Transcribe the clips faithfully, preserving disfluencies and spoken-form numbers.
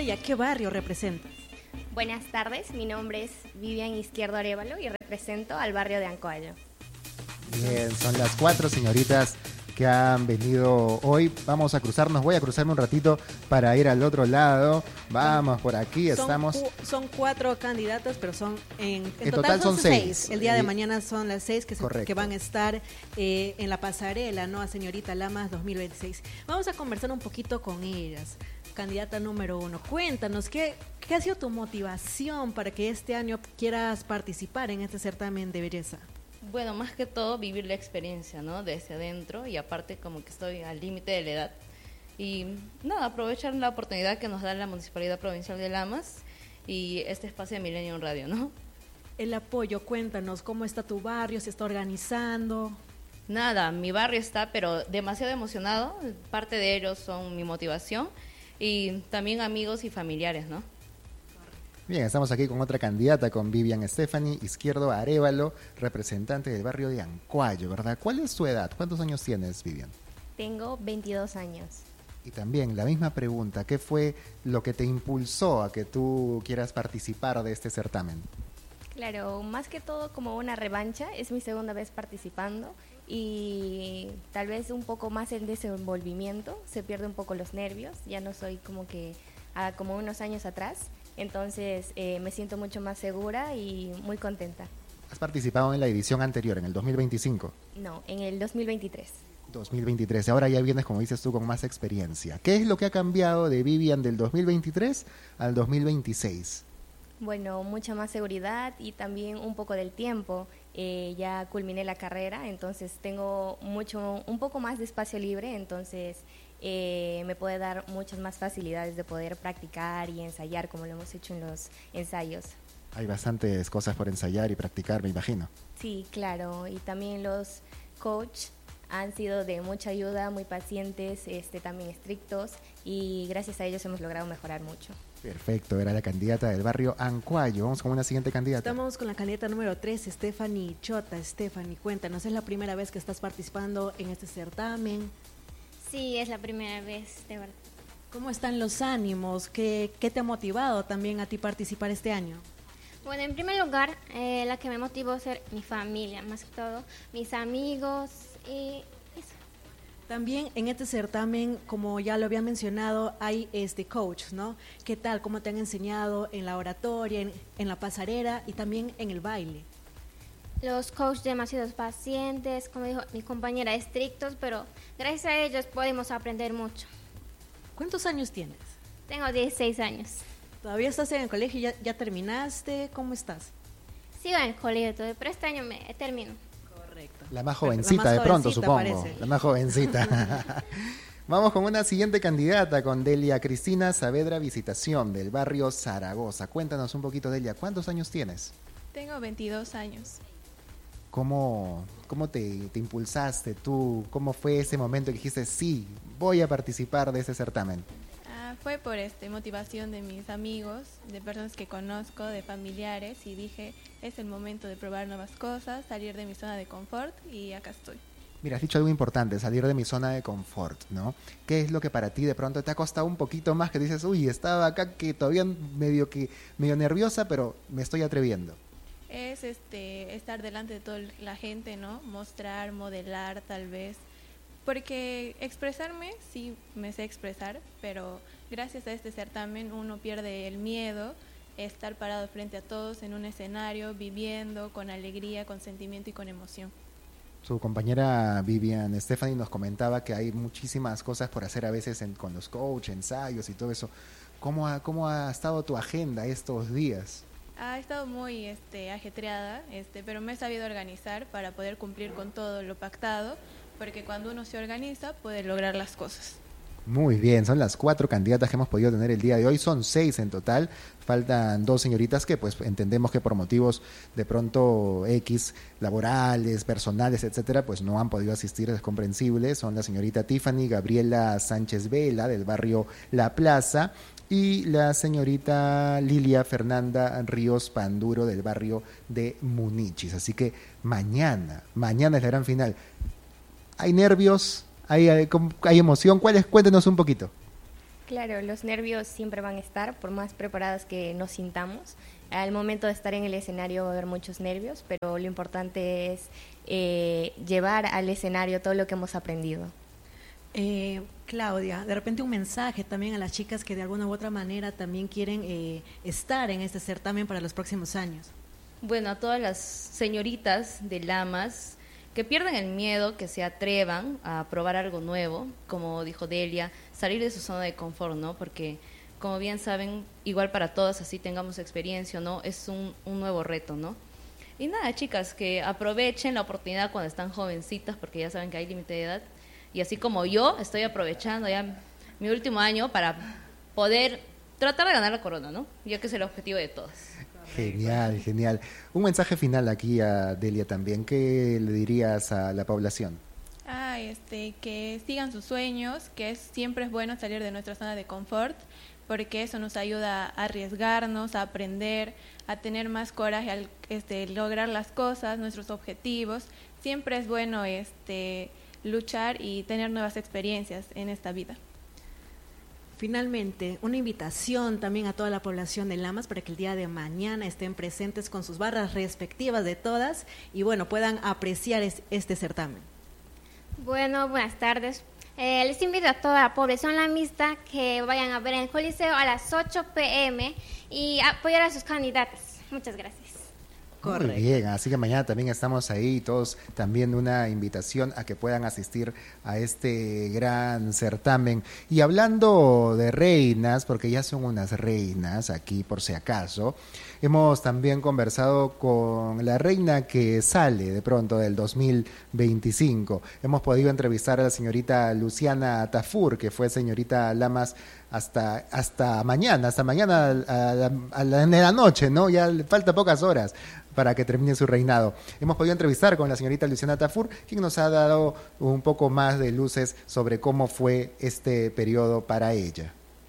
nombre y a qué barrio representas? Buenas tardes, mi nombre es Vivian Izquierdo Arévalo y represento al barrio de Ancoallo. Bien, son las cuatro señoritas que han venido hoy. Vamos a cruzarnos, voy a cruzarme un ratito para ir al otro lado. Vamos, por aquí son estamos. Cu- son cuatro candidatas, pero son en, en, En total, total son, son seis. seis. El día de Eh, mañana son las seis que, se, correcto. que van a estar eh, en la pasarela, ¿no? A Señorita Lamas dos mil veintiséis. Vamos a conversar un poquito con ellas. Candidata número uno, cuéntanos, ¿qué, ¿qué ha sido tu motivación para que este año quieras participar en este certamen de belleza? Bueno, más que todo vivir la experiencia, ¿no? Desde adentro y aparte como que estoy al límite de la edad. Y nada, aprovechar la oportunidad que nos da la Municipalidad Provincial de Lamas y este espacio de Millennium Radio, ¿no? El apoyo, cuéntanos, ¿cómo está tu barrio? ¿Se está organizando? Nada, mi barrio está pero demasiado emocionado, parte de ellos son mi motivación y también amigos y familiares, ¿no? Bien, estamos aquí con otra candidata, con Vivian Stephanie Izquierdo Arévalo, representante del barrio de Ancoallo, ¿verdad? ¿Cuál es tu edad? ¿Cuántos años tienes, Vivian? Tengo veintidós años. Y también la misma pregunta, ¿qué fue lo que te impulsó a que tú quieras participar de este certamen? Claro, más que todo como una revancha, es mi segunda vez participando y tal vez un poco más el desenvolvimiento, se pierde un poco los nervios, ya no soy como que ah, como unos años atrás, entonces eh, me siento mucho más segura y muy contenta. ¿Has participado en la edición anterior, en el dos mil veinticinco? No, en el dos mil veintitrés. dos mil veintitrés, ahora ya vienes, como dices tú, con más experiencia. ¿Qué es lo que ha cambiado de Vivian del dos mil veintitrés al dos mil veintiséis? Bueno, mucha más seguridad y también un poco del tiempo. Eh, ya culminé la carrera, entonces tengo mucho, un poco más de espacio libre, entonces eh, me puede dar muchas más facilidades de poder practicar y ensayar como lo hemos hecho en los ensayos. Hay bastantes cosas por ensayar y practicar, me imagino. Sí, claro, y también los coach han sido de mucha ayuda, muy pacientes, este, también estrictos y gracias a ellos hemos logrado mejorar mucho. Perfecto, era la candidata del barrio Ancoallo. Vamos con una siguiente candidata. Estamos con la candidata número tres, Stephanie Chota. Stephanie, cuéntanos, ¿es la primera vez que estás participando en este certamen? Sí, es la primera vez, de verdad. ¿Cómo están los ánimos? ¿Qué, qué te ha motivado también a ti participar este año? Bueno, en primer lugar, eh, la que me motivó a ser mi familia, más que todo, mis amigos y eso. También en este certamen, como ya lo había mencionado, hay este coach, ¿no? ¿Qué tal? ¿Cómo te han enseñado en la oratoria, en, en la pasarela y también en el baile? Los coaches demasiados pacientes, como dijo mi compañera, estrictos, pero gracias a ellos podemos aprender mucho. ¿Cuántos años tienes? Tengo dieciséis años. ¿Todavía estás en el colegio? ¿Ya, ya terminaste? ¿Cómo estás? Sigo en el colegio todavía, pero este año me termino. Correcto. La más jovencita La más de pronto, jovencita, supongo. parece. La más jovencita. Vamos con una siguiente candidata, con Delia Cristina Saavedra Visitación, del barrio Zaragoza. Cuéntanos un poquito, Delia, ¿cuántos años tienes? Tengo veintidós años. ¿Cómo, cómo te, te impulsaste tú? ¿Cómo fue ese momento que dijiste, sí, voy a participar de ese certamen? Ah, fue por este motivación de mis amigos, de personas que conozco, de familiares, y dije, es el momento de probar nuevas cosas, salir de mi zona de confort, y acá estoy. Mira, has dicho algo importante, salir de mi zona de confort, ¿no? ¿Qué es lo que para ti de pronto te ha costado un poquito más, que dices, uy, estaba acá que todavía medio que medio nerviosa, pero me estoy atreviendo? Es este estar delante de toda la gente, ¿no? Mostrar, modelar, tal vez. Porque expresarme, sí me sé expresar, pero gracias a este certamen uno pierde el miedo, estar parado frente a todos en un escenario, viviendo con alegría, con sentimiento y con emoción. Su compañera Vivian Stephanie nos comentaba que hay muchísimas cosas por hacer a veces en, con los coaches, ensayos y todo eso. ¿Cómo ha, cómo ha estado tu agenda estos días? Ha estado muy este, ajetreada, este, pero me he sabido organizar para poder cumplir con todo lo pactado, porque cuando uno se organiza puede lograr las cosas. Muy bien, son las cuatro candidatas que hemos podido tener el día de hoy, son seis en total, faltan dos señoritas que pues entendemos que por motivos de pronto X, laborales, personales, etcétera, pues no han podido asistir, es comprensible, son la señorita Tiffany Gabriela Sánchez Vela del barrio La Plaza y la señorita Lilia Fernanda Ríos Panduro del barrio de Munichis, así que mañana, mañana es la gran final. ¿Hay nervios? ¿Hay, hay, hay emoción? ¿Cuál es? Cuéntenos un poquito. Claro, los nervios siempre van a estar, por más preparadas que nos sintamos. Al momento de estar en el escenario va a haber muchos nervios, pero lo importante es eh, llevar al escenario todo lo que hemos aprendido. Eh, Claudia, de repente un mensaje también a las chicas que de alguna u otra manera también quieren eh, estar en este certamen para los próximos años. Bueno, a todas las señoritas de Lamas, que pierdan el miedo, que se atrevan a probar algo nuevo, como dijo Delia, salir de su zona de confort, ¿no? Porque, como bien saben, igual para todas, así tengamos experiencia, ¿no? Es un, un nuevo reto, ¿no? Y nada, chicas, que aprovechen la oportunidad cuando están jovencitas, porque ya saben que hay límite de edad. Y así como yo, estoy aprovechando ya mi último año para poder tratar de ganar la corona, ¿no? Ya que es el objetivo de todas. Genial, genial. Un mensaje final aquí a Delia también. ¿Qué le dirías a la población? Ah, este, que sigan sus sueños, que es, siempre es bueno salir de nuestra zona de confort, porque eso nos ayuda a arriesgarnos, a aprender, a tener más coraje al este, lograr las cosas, nuestros objetivos. Siempre es bueno este, luchar y tener nuevas experiencias en esta vida. Finalmente, una invitación también a toda la población de Lamas para que el día de mañana estén presentes con sus barras respectivas de todas y bueno, puedan apreciar es, este certamen. Bueno, buenas tardes. Eh, les invito a toda la población lamista que vayan a ver en el Coliseo a las ocho pe eme y apoyar a sus candidatas. Muchas gracias. Correcto. Muy bien, así que mañana también estamos ahí, todos también una invitación a que puedan asistir a este gran certamen. Y hablando de reinas, porque ya son unas reinas aquí por si acaso, hemos también conversado con la reina que sale de pronto del dos mil veinticinco. Hemos podido entrevistar a la señorita Luciana Tafur, que fue señorita Lamas hasta hasta mañana, hasta mañana a la, a la, en la noche, ¿no? Ya le falta pocas horas para que termine su reinado. Hemos podido entrevistar con la señorita Luciana Tafur, quien nos ha dado un poco más de luces sobre cómo fue este periodo para ella.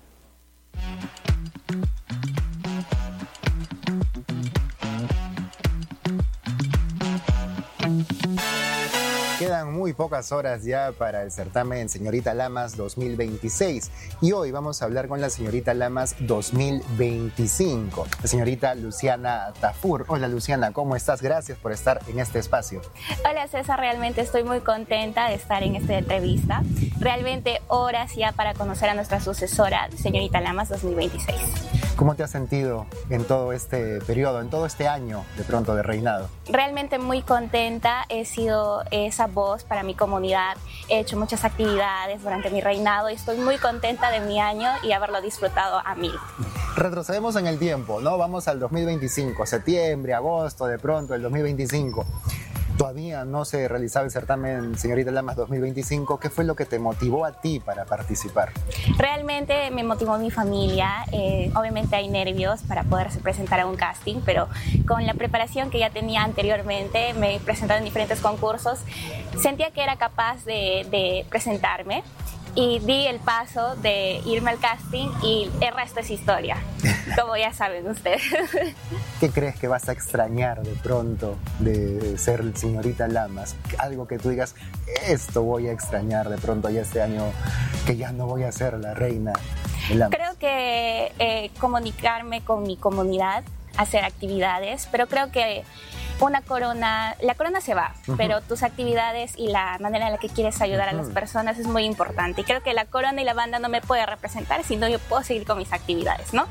Quedan muy pocas horas ya para el certamen Señorita Lamas dos mil veintiséis y hoy vamos a hablar con la Señorita Lamas dos mil veinticinco, la señorita Luciana Tafur. Hola Luciana, ¿cómo estás? Gracias por estar en este espacio. Hola César, realmente estoy muy contenta de estar en esta entrevista. Realmente horas ya para conocer a nuestra sucesora, Señorita Lamas dos mil veintiséis. ¿Cómo te has sentido en todo este periodo, en todo este año de pronto de reinado? Realmente muy contenta, he sido esa voz para mi comunidad, he hecho muchas actividades durante mi reinado y estoy muy contenta de mi año y haberlo disfrutado a mil. Retrocedemos en el tiempo, ¿no? Vamos al dos mil veinticinco, septiembre, agosto, de pronto, el dos mil veinticinco. Todavía no se realizaba el certamen Señorita Lamas dos mil veinticinco. ¿Qué fue lo que te motivó a ti para participar? Realmente me motivó mi familia. Eh, obviamente hay nervios para poderse presentar a un casting, pero con la preparación que ya tenía anteriormente, me he presentado en diferentes concursos, sentía que era capaz de, de presentarme. Y di el paso de irme al casting y el resto es historia, como ya saben ustedes. ¿Qué crees que vas a extrañar de pronto de ser señorita Lamas? Algo que tú digas, esto voy a extrañar de pronto ya este año, que ya no voy a ser la reina de Lamas. Creo que eh, comunicarme con mi comunidad, hacer actividades, pero creo que una corona, la corona se va, uh-huh. pero tus actividades y la manera en la que quieres ayudar uh-huh. a las personas es muy importante. Y creo que la corona y la banda no me puede representar, sino yo puedo seguir con mis actividades, ¿no?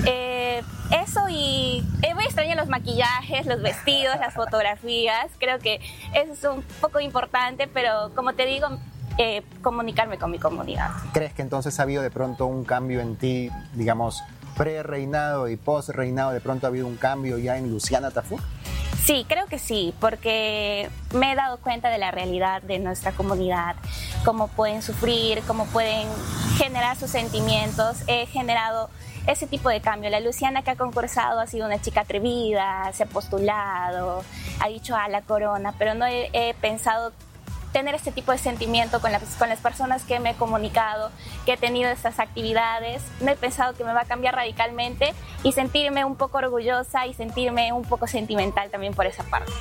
Eh, eso y eh, voy a extrañar los maquillajes, los vestidos, las fotografías. Creo que eso es un poco importante, pero como te digo, eh, comunicarme con mi comunidad. ¿Crees que entonces ha habido de pronto un cambio en ti, digamos, pre-reinado y post-reinado? ¿De pronto ha habido un cambio ya en Luciana Tafur? Sí, creo que sí, porque me he dado cuenta de la realidad de nuestra comunidad, cómo pueden sufrir, cómo pueden generar sus sentimientos. He generado ese tipo de cambio. La Luciana que ha concursado ha sido una chica atrevida, se ha postulado, ha dicho a la corona, pero no he, he pensado tener este tipo de sentimiento con las, con las personas que me he comunicado, que he tenido estas actividades. No he pensado que me va a cambiar radicalmente y sentirme un poco orgullosa y sentirme un poco sentimental también por esa parte.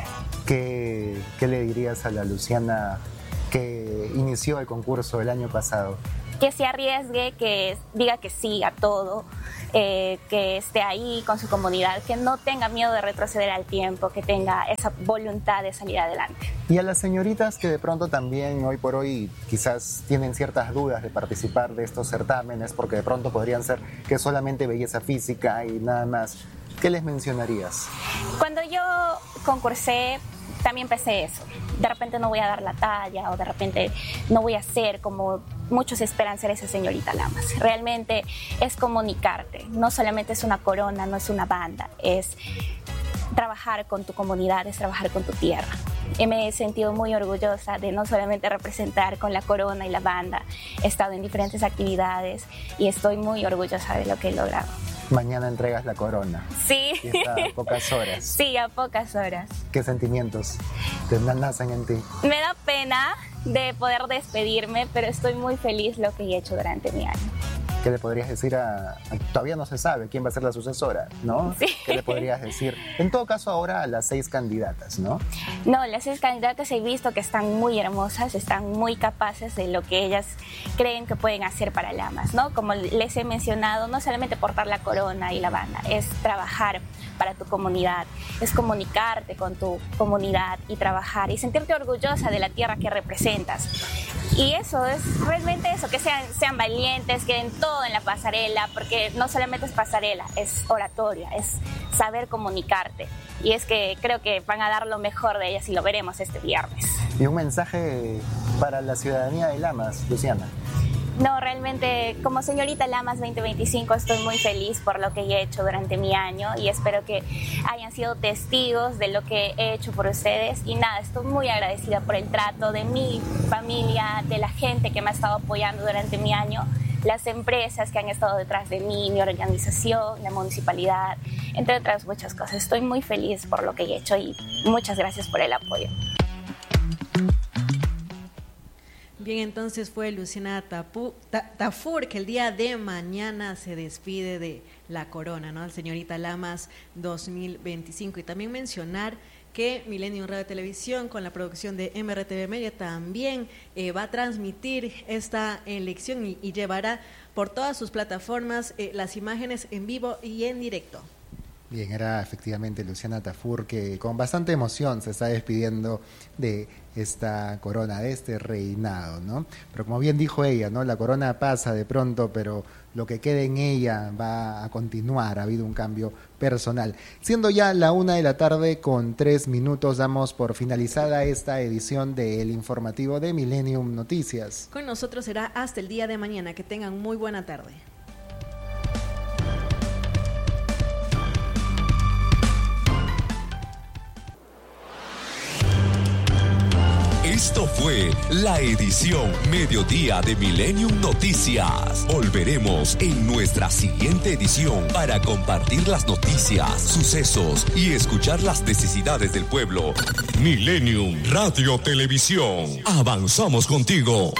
¿Qué, qué le dirías a la Luciana que inició el concurso el año pasado? que se arriesgue, que diga que sí a todo, eh, que esté ahí con su comunidad, que no tenga miedo de retroceder al tiempo, que tenga esa voluntad de salir adelante. Y a las señoritas que de pronto también hoy por hoy quizás tienen ciertas dudas de participar de estos certámenes, porque de pronto podrían ser que solamente belleza física y nada más, ¿qué les mencionarías? Cuando yo concursé, también pensé eso. De repente no voy a dar la talla o de repente no voy a ser como muchos esperan ser esa señorita Lamas. Realmente es comunicarte. No solamente es una corona, no es una banda. Es trabajar con tu comunidad, es trabajar con tu tierra. Y me he sentido muy orgullosa de no solamente representar con la corona y la banda. He estado en diferentes actividades y estoy muy orgullosa de lo que he logrado. Mañana entregas la corona. Sí. Y está a pocas horas. Sí, a pocas horas. ¿Qué sentimientos te nacen en ti? Me da pena de poder despedirme, pero estoy muy feliz lo que he hecho durante mi año. ¿Qué le podrías decir a, a... Todavía no se sabe quién va a ser la sucesora, ¿no? Sí. ¿Qué le podrías decir? En todo caso, ahora a las seis candidatas, ¿no? No, las seis candidatas he visto que están muy hermosas, están muy capaces de lo que ellas creen que pueden hacer para Lamas, ¿no? Como les he mencionado, no solamente portar la corona y la banda, es trabajar para tu comunidad, es comunicarte con tu comunidad y trabajar y sentirte orgullosa de la tierra que representas. Y eso es realmente eso, que sean, sean valientes, que den todo en la pasarela, porque no solamente es pasarela, es oratoria, es saber comunicarte. Y es que creo que van a dar lo mejor de ellas y lo veremos este viernes. Y un mensaje para la ciudadanía de Lamas, Luciana. No, realmente como señorita Lamas veinte veinticinco estoy muy feliz por lo que he hecho durante mi año y espero que hayan sido testigos de lo que he hecho por ustedes. Y nada, estoy muy agradecida por el trato de mi familia, de la gente que me ha estado apoyando durante mi año, las empresas que han estado detrás de mí, mi organización, la municipalidad, entre otras muchas cosas. Estoy muy feliz por lo que he hecho y muchas gracias por el apoyo. Bien, entonces fue Luciana Tapu, Ta, Tafur, que el día de mañana se despide de la corona, ¿no? Señorita Lamas dos mil veinticinco. Y también mencionar que Millennium Radio Televisión, con la producción de M R T V Media, también eh, va a transmitir esta elección y, y llevará por todas sus plataformas eh, las imágenes en vivo y en directo. Bien, era efectivamente Luciana Tafur, que con bastante emoción se está despidiendo de esta corona, de este reinado, ¿no? Pero como bien dijo ella, ¿no? La corona pasa de pronto, pero lo que quede en ella va a continuar. Ha habido un cambio personal. Siendo ya la una de la tarde con tres minutos, damos por finalizada esta edición del informativo de Millennium Noticias. Con nosotros será hasta el día de mañana. Que tengan muy buena tarde. Esto fue la edición Mediodía de Millennium Noticias. Volveremos en nuestra siguiente edición para compartir las noticias, sucesos y escuchar las necesidades del pueblo. Millennium Radio Televisión. Avanzamos contigo.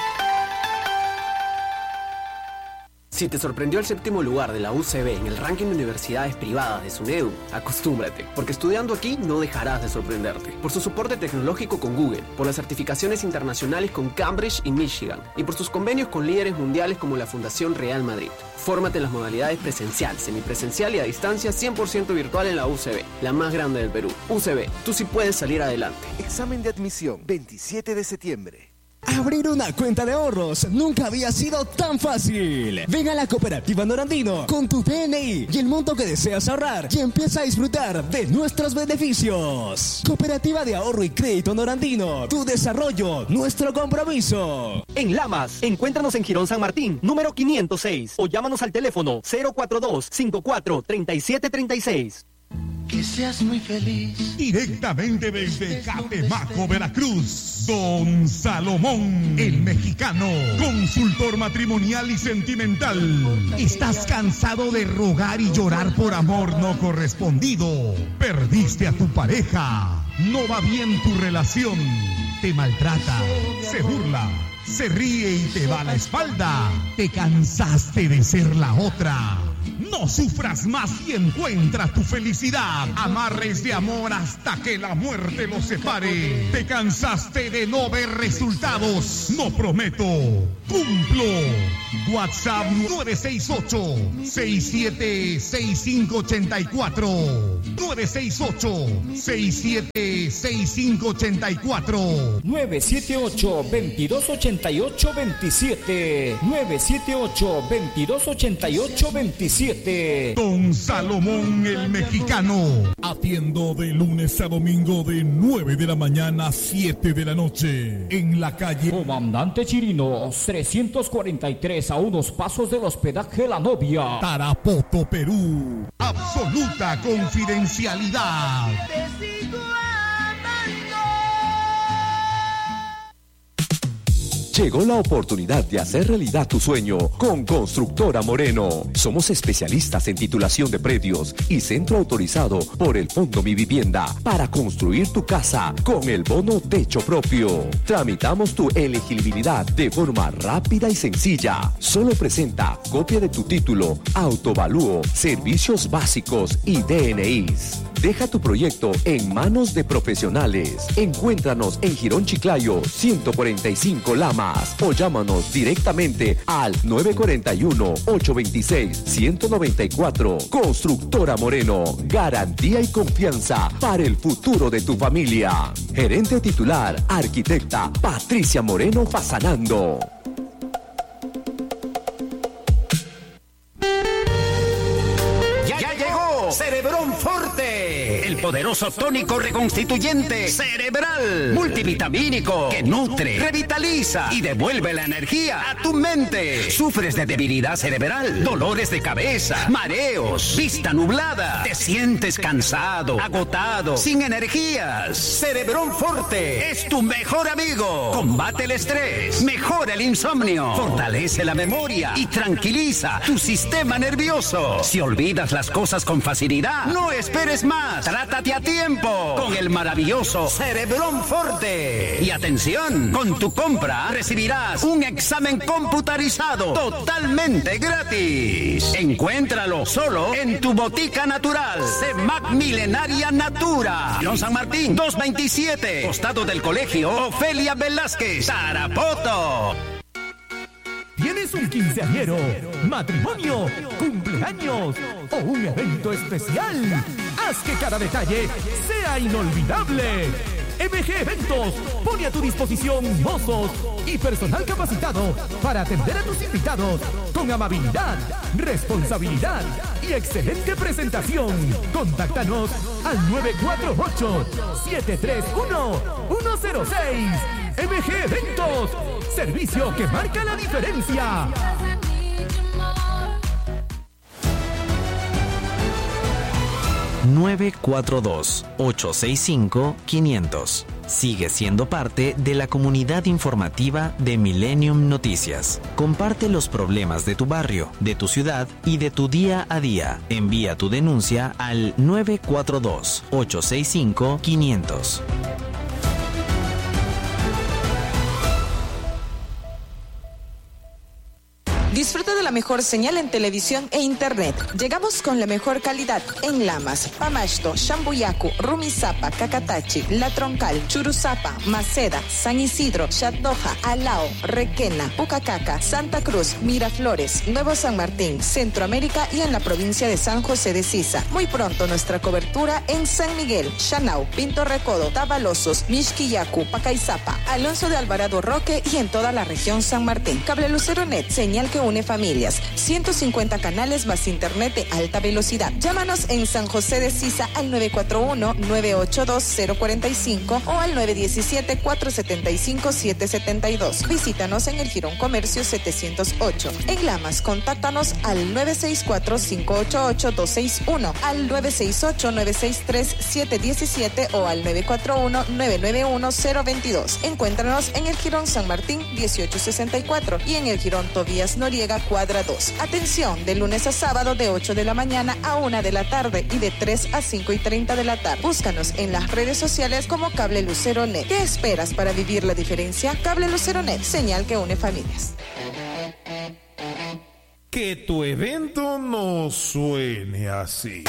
Si te sorprendió el séptimo lugar de la U C B en el ranking de universidades privadas de SUNEDU, acostúmbrate, porque estudiando aquí no dejarás de sorprenderte. Por su soporte tecnológico con Google, por las certificaciones internacionales con Cambridge y Michigan, y por sus convenios con líderes mundiales como la Fundación Real Madrid. Fórmate en las modalidades presencial, semipresencial y a distancia cien por ciento virtual en la U C B, la más grande del Perú. U C B, tú sí puedes salir adelante. Examen de admisión, veintisiete de septiembre. Abrir una cuenta de ahorros nunca había sido tan fácil. Ven a la Cooperativa Norandino con tu D N I y el monto que deseas ahorrar y empieza a disfrutar de nuestros beneficios. Cooperativa de Ahorro y Crédito Norandino, tu desarrollo, nuestro compromiso. En Lamas, encuéntranos en Girón San Martín, número quinientos seis, o llámanos al teléfono cero cuatro dos, cinco cuatro, tres siete tres seis. Que seas muy feliz. Directamente desde Catemaco, Veracruz, Don Salomón, el mexicano, consultor matrimonial y sentimental. ¿Estás cansado de rogar y llorar por amor no correspondido? ¿Perdiste a tu pareja? ¿No va bien tu relación? ¿Te maltrata? ¿Se burla? ¿Se ríe y te da la espalda? ¿Te cansaste de ser la otra? No sufras más y encuentra tu felicidad. Amarres de amor hasta que la muerte los separe. ¿Te cansaste de no ver resultados? No prometo, cumplo. WhatsApp nueve seis ocho, seis siete seis cinco ocho cuatro. nueve seis ocho, seis siete seis cinco ocho cuatro. nueve siete ocho, veintidós ochenta y ocho veintisiete. nueve siete ocho, veintidós ochenta y ocho veintisiete. Don Salomón el Mexicano. Atiendo de lunes a domingo de nueve de la mañana a siete de la noche. En la calle Comandante Chirinos, trescientos cuarenta y tres, a unos pasos del hospedaje La Novia, Tarapoto, Perú. Absoluta confidencialidad. Llegó la oportunidad de hacer realidad tu sueño con Constructora Moreno. Somos especialistas en titulación de predios y centro autorizado por el Fondo Mi Vivienda para construir tu casa con el bono techo propio. Tramitamos tu elegibilidad de forma rápida y sencilla. Solo presenta copia de tu título, autovalúo, servicios básicos y D N Is. Deja tu proyecto en manos de profesionales. Encuéntranos en Girón Chiclayo, ciento cuarenta y cinco Lamas, o llámanos directamente al nueve cuatro uno, ocho dos seis, uno nueve cuatro. Constructora Moreno, garantía y confianza para el futuro de tu familia. Gerente titular, arquitecta Patricia Moreno Fasanando. Cerebrón Forte, el poderoso tónico reconstituyente cerebral, multivitamínico, que nutre, revitaliza y devuelve la energía a tu mente. ¿Sufres de debilidad cerebral, dolores de cabeza, mareos, vista nublada? ¿Te sientes cansado, agotado, sin energías? Cerebrón Forte es tu mejor amigo. Combate el estrés, mejora el insomnio, fortalece la memoria y tranquiliza tu sistema nervioso. Si olvidas las cosas con facilidad, no esperes más. Trátate a tiempo con el maravilloso Cerebrón Forte. Y atención, con tu compra recibirás un examen computarizado totalmente gratis. Encuéntralo solo en tu botica natural, CEMAC Milenaria Natura, Girón San Martín, doscientos veintisiete, costado del Colegio Ofelia Velázquez, Tarapoto. ¿Tienes un quinceañero, matrimonio, cumpleaños o un evento especial? Haz que cada detalle sea inolvidable. M G Eventos pone a tu disposición mozos y personal capacitado para atender a tus invitados con amabilidad, responsabilidad y excelente presentación. Contáctanos al nueve cuatro ocho, siete tres uno, uno cero seis. M G Eventos, servicio que marca la diferencia. nueve cuatro dos, ocho seis cinco, quinientos. Sigue siendo parte de la comunidad informativa de Millennium Noticias. Comparte los problemas de tu barrio, de tu ciudad y de tu día a día. Envía tu denuncia al nueve cuatro dos, ocho seis cinco, quinientos. Disfruta de la mejor señal en televisión e internet. Llegamos con la mejor calidad en Lamas, Pamasto, Shambuyacu, Rumisapa, Cacatachi, La Troncal, Churuzapa, Maceda, San Isidro, Chatdoja, Alao, Requena, Pucacaca, Santa Cruz, Miraflores, Nuevo San Martín, Centroamérica y en la provincia de San José de Sisa. Muy pronto nuestra cobertura en San Miguel, Chanau, Pinto Recodo, Tabalosos, Mixquillacu, Pacaizapa, Alonso de Alvarado Roque y en toda la región San Martín. Cable Lucero Net, señal que une familias. ciento cincuenta canales más internet de alta velocidad. Llámanos en San José de Sisa al nueve cuatro uno, nueve ocho dos, cero cuatro cinco o al nueve uno siete, cuatro siete cinco, siete siete dos. Visítanos en el Girón Comercio setecientos ocho. En Lamas, contáctanos al nueve seis cuatro, cinco ocho ocho, dos seis uno, al nueve seis ocho, nueve seis tres, siete uno siete o al nueve cuatro uno, nueve nueve uno, cero dos dos. Encuéntranos en el Girón San Martín dieciocho sesenta y cuatro y en el Girón Tobías Noriega cuadra dos. Atención, de lunes a sábado de ocho de la mañana a una de la tarde y de tres a cinco y treinta de la tarde. Búscanos en las redes sociales como Cable Lucero Net. ¿Qué esperas para vivir la diferencia? Cable Lucero Net, señal que une familias. que tu evento no suene así.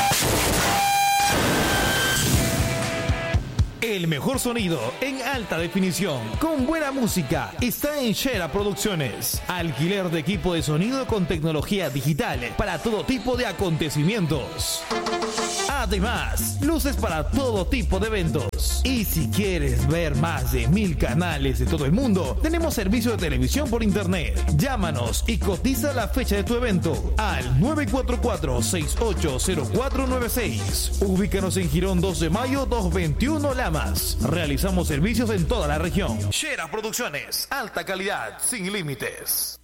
El mejor sonido en alta definición, con buena música, está en Shera Producciones. Alquiler de equipo de sonido con tecnología digital para todo tipo de acontecimientos. Además, luces para todo tipo de eventos. Y si quieres ver más de mil canales de todo el mundo, tenemos servicio de televisión por internet. Llámanos y cotiza la fecha de tu evento al nueve cuatro cuatro, seis ocho cero cuatro nueve seis. Ubícanos en Girón dos de mayo doscientos veintiuno Lamas. Realizamos servicios en toda la región. Shera Producciones, alta calidad, sin límites.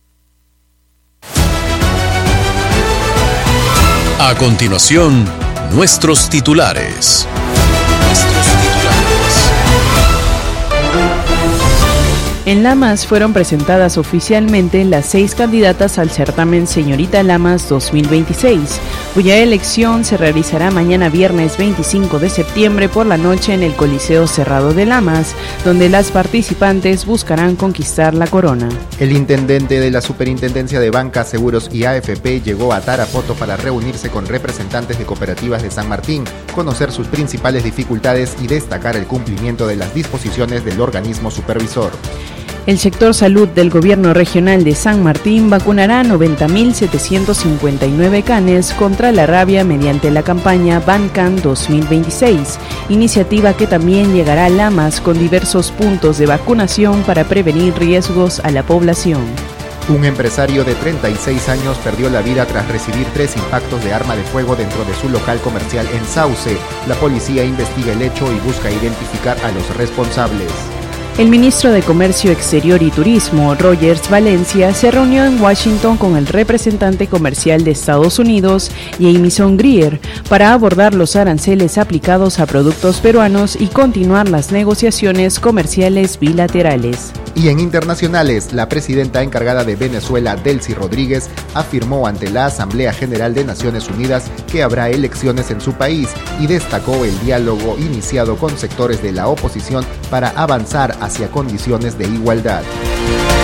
A continuación, nuestros titulares. Nuestros titulares. En Lamas fueron presentadas oficialmente las seis candidatas al certamen Señorita Lamas dos mil veintiséis, cuya elección se realizará mañana viernes veinticinco de septiembre por la noche en el Coliseo Cerrado de Lamas, donde las participantes buscarán conquistar la corona. El intendente de la Superintendencia de Banca, Seguros y A F P llegó a Tarapoto para reunirse con representantes de cooperativas de San Martín, conocer sus principales dificultades y destacar el cumplimiento de las disposiciones del organismo supervisor. El sector salud del gobierno regional de San Martín vacunará noventa mil setecientos cincuenta y nueve canes contra la rabia mediante la campaña BanCan dos mil veintiséis, iniciativa que también llegará a Lamas con diversos puntos de vacunación para prevenir riesgos a la población. Un empresario de treinta y seis años perdió la vida tras recibir tres impactos de arma de fuego dentro de su local comercial en Sauce. La policía investiga el hecho y busca identificar a los responsables. El ministro de Comercio Exterior y Turismo, Rogers Valencia, se reunió en Washington con el representante comercial de Estados Unidos, Jamieson Greer, para abordar los aranceles aplicados a productos peruanos y continuar las negociaciones comerciales bilaterales. Y en internacionales, la presidenta encargada de Venezuela, Delcy Rodríguez, afirmó ante la Asamblea General de Naciones Unidas que habrá elecciones en su país y destacó el diálogo iniciado con sectores de la oposición para avanzar hacia condiciones de igualdad.